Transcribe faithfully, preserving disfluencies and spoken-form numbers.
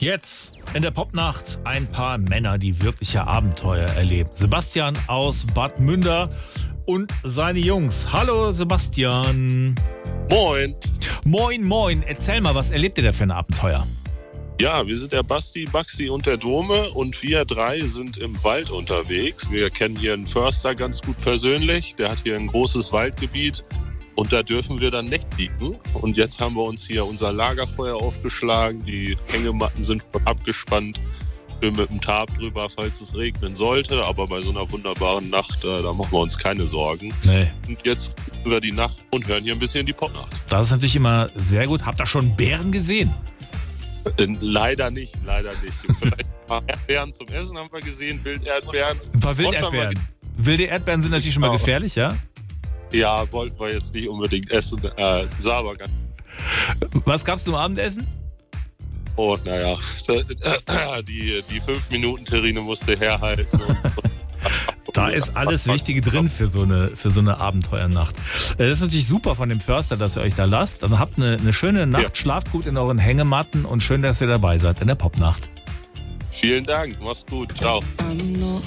Jetzt in der Popnacht ein paar Männer, die wirkliche Abenteuer erleben. Sebastian aus Bad Münder und seine Jungs. Hallo Sebastian. Moin. Moin, moin. Erzähl mal, was erlebt ihr da für ein Abenteuer? Ja, wir sind der Basti, Baxi und der Dome und wir drei sind im Wald unterwegs. Wir kennen hier einen Förster ganz gut persönlich. Der hat hier ein großes Waldgebiet und da dürfen wir dann nächtigen. Und jetzt haben wir uns hier unser Lagerfeuer aufgeschlagen. Die Hängematten sind schon abgespannt. Wir mit dem Tarp drüber, falls es regnen sollte. Aber bei so einer wunderbaren Nacht, äh, da machen wir uns keine Sorgen. Nee. Und jetzt gucken wir die Nacht und hören hier ein bisschen die Popnacht. Das ist natürlich immer sehr gut. Habt ihr schon Bären gesehen? Äh, leider nicht, leider nicht. Vielleicht ein paar Erdbeeren zum Essen haben wir gesehen, Wilderdbeeren. Ein paar Wilderdbeeren. Wilde Erdbeeren sind natürlich schon mal gefährlich, ja? Ja, wollten wir jetzt nicht unbedingt essen. Äh, sah aber ganz. Was gab's zum Abendessen? Oh, naja. Die, die fünf-Minuten-Terrine musste herhalten. Und, Da ist alles Wichtige drin für so eine, für so eine Abenteuernacht. Das ist natürlich super von dem Förster, dass ihr euch da lasst. Dann habt eine, eine schöne Nacht, ja. Schlaft gut in euren Hängematten und schön, dass ihr dabei seid in der Popnacht. Vielen Dank, mach's gut, ciao.